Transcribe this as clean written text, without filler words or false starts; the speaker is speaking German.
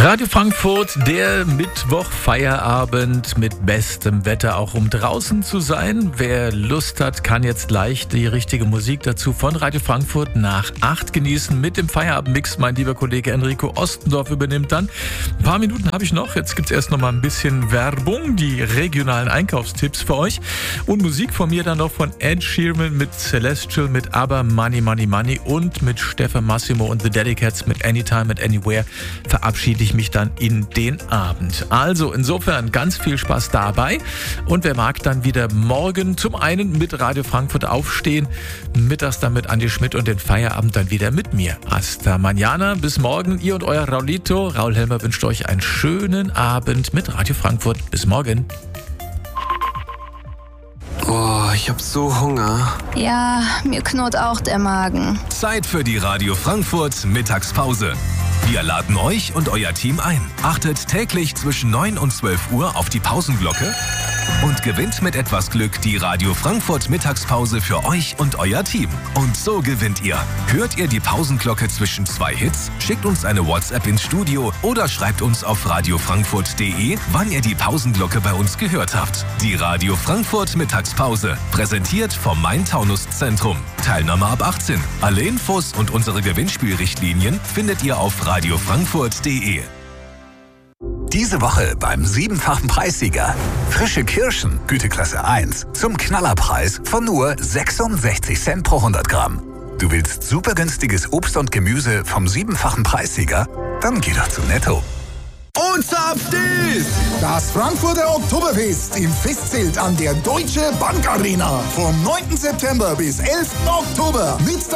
Radio Frankfurt, der Mittwoch-Feierabend mit bestem Wetter, auch um draußen zu sein. Wer Lust hat, kann jetzt gleich die richtige Musik dazu von Radio Frankfurt nach 8 genießen mit dem Feierabendmix. Mein lieber Kollege Enrico Ostendorf übernimmt dann. Ein paar Minuten habe ich noch. Jetzt gibt es erst noch mal ein bisschen Werbung, die regionalen Einkaufstipps für euch. Und Musik von mir dann noch von Ed Sheeran mit Celestial, mit ABBA, Money, Money, Money und mit Stefan Massimo und The Dedicates mit Anytime and Anywhere verabschiede ich mich dann in den Abend. Also insofern ganz viel Spaß dabei und wer mag, dann wieder morgen zum einen mit Radio Frankfurt aufstehen, mittags dann mit Andi Schmidt und den Feierabend dann wieder mit mir. Hasta mañana, bis morgen, ihr und euer Raulito. Raul Helmer wünscht euch einen schönen Abend mit Radio Frankfurt. Bis morgen. Oh, ich hab so Hunger. Ja, mir knurrt auch der Magen. Zeit für die Radio Frankfurt Mittagspause. Wir laden euch und euer Team ein. Achtet täglich zwischen 9 und 12 Uhr auf die Pausenglocke und gewinnt mit etwas Glück die Radio Frankfurt Mittagspause für euch und euer Team. Und so gewinnt ihr. Hört ihr die Pausenglocke zwischen 2 Hits? Schickt uns eine WhatsApp ins Studio oder schreibt uns auf radiofrankfurt.de, wann ihr die Pausenglocke bei uns gehört habt. Die Radio Frankfurt Mittagspause, präsentiert vom Main-Taunus-Zentrum. Teilnahme ab 18. Alle Infos und unsere Gewinnspielrichtlinien findet ihr auf radiofrankfurt.de. Diese Woche beim 7-fachen Preissieger. Frische Kirschen, Güteklasse 1, zum Knallerpreis von nur 66 Cent pro 100 Gramm. Du willst super günstiges Obst und Gemüse vom 7-fachen Preissieger? Dann geh doch zu Netto. Und zapft ist das Frankfurter Oktoberfest im Festzelt an der Deutsche Bank Arena vom 9. September bis 11. Oktober mit